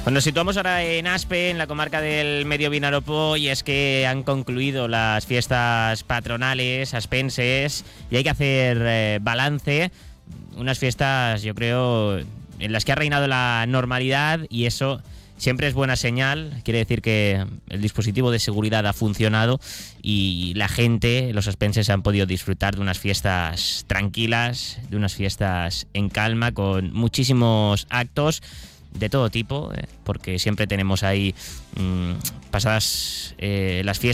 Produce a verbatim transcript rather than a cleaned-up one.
Pues nos situamos ahora en Aspe, en la comarca del Medio Vinalopó, y es que han concluido las fiestas patronales aspenses y hay que hacer eh, balance. Unas fiestas, yo creo, en las que ha reinado la normalidad, y eso siempre es buena señal. Quiere decir que el dispositivo de seguridad ha funcionado y la gente, los aspenses, han podido disfrutar de unas fiestas tranquilas, de unas fiestas en calma, con muchísimos actos de todo tipo, eh, porque siempre tenemos ahí, mmm, pasadas eh, las fiestas,